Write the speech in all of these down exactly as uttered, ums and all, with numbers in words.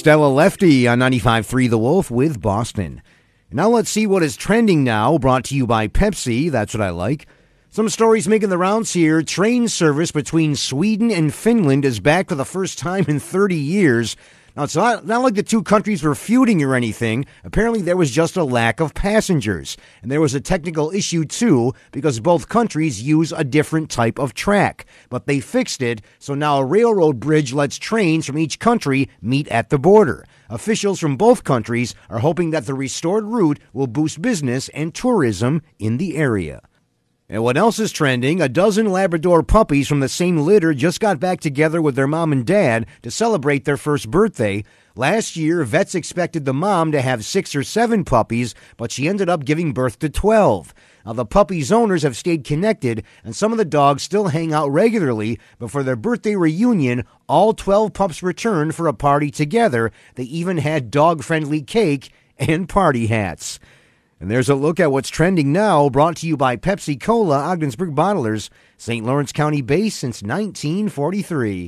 Stella Lefty on ninety-five point three The Wolf with Boston. Now let's see what is trending now, brought to you by Pepsi. That's what I like. Some stories making the rounds here. Train service between Sweden and Finland is back for the first time in thirty years. Now, it's not, not like the two countries were feuding or anything. Apparently, there was just a lack of passengers. And there was a technical issue, too, because both countries use a different type of track. But they fixed it, so now a railroad bridge lets trains from each country meet at the border. Officials from both countries are hoping that the restored route will boost business and tourism in the area. And what else is trending? A dozen Labrador puppies from the same litter just got back together with their mom and dad to celebrate their first birthday. Last year, vets expected the mom to have six or seven puppies, but she ended up giving birth to twelve. Now, the puppies' owners have stayed connected, and some of the dogs still hang out regularly, but for their birthday reunion, all twelve pups returned for a party together. They even had dog-friendly cake and party hats. And there's a look at what's trending now, brought to you by Pepsi Cola, Ogdensburg Bottlers, Saint Lawrence County base since nineteen forty-three.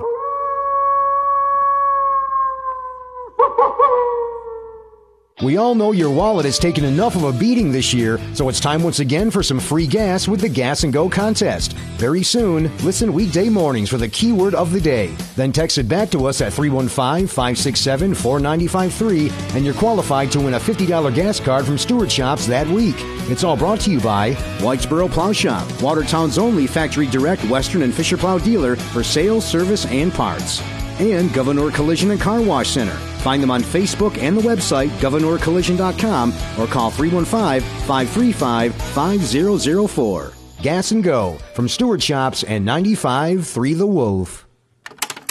We all know your wallet has taken enough of a beating this year, so it's time once again for some free gas with the Gas and Go contest. Very soon, listen weekday mornings for the keyword of the day. Then text it back to us at three one five, five six seven, four nine five three, and you're qualified to win a fifty dollars gas card from Stewart Shops that week. It's all brought to you by Whitesboro Plow Shop, Watertown's only factory direct Western and Fisher Plow dealer for sales, service, and parts. And Governor Collision and Car Wash Center. Find them on Facebook and the website governor collision dot com or call three one five, five three five, five zero zero four. Gas and Go from Stewart Shops and ninety-five point three The Wolf.